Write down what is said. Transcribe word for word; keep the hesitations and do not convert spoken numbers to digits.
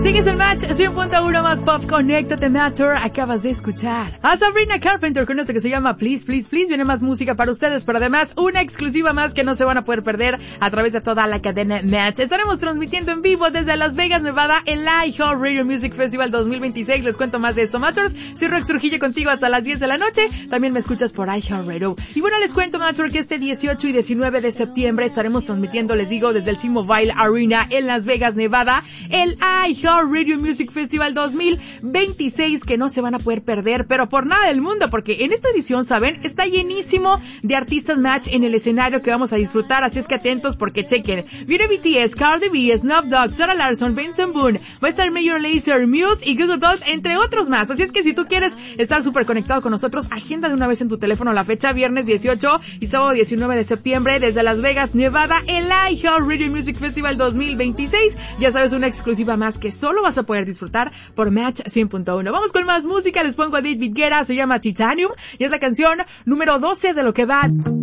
Sigues el Match cien punto uno más pop, conéctate Matter. Acabas de escuchar a Sabrina Carpenter con esto que se llama Please, Please, Please. Viene más música para ustedes, pero además una exclusiva más que no se van a poder perder a través de toda la cadena Match. Estaremos transmitiendo en vivo desde Las Vegas, Nevada, el iHeartRadio Music Festival dos mil veintiséis. Les cuento más de esto, Matters. Soy Rox Trujillo contigo hasta las diez de la noche. También me escuchas por iHeartRadio. Y bueno, les cuento, Matter, que este dieciocho y diecinueve de septiembre estaremos transmitiendo, les digo, desde el T-Mobile Arena en Las Vegas, Nevada, el iHeartRadio Music Festival dos mil veintiséis, que no se van a poder perder, pero por nada del mundo, porque en esta edición, ¿saben? Está llenísimo de artistas Match en el escenario que vamos a disfrutar, así es que atentos porque chequen. Viene B T S, Cardi B, Snoop Dogg, Sarah Larson, Benson Boone, va a estar Major Lazer, Muse y Google Dolls, entre otros más. Así es que si tú quieres estar súper conectado con nosotros, agenda de una vez en tu teléfono la fecha, viernes dieciocho y sábado diecinueve de septiembre, desde Las Vegas, Nevada, el iHeartRadio Music Festival dos mil veintiséis. Ya sabes, una exclusiva más que solo vas a poder disfrutar por Match cien punto uno. Vamos con más música, les pongo a David Guetta, se llama Titanium y es la canción número doce de lo que va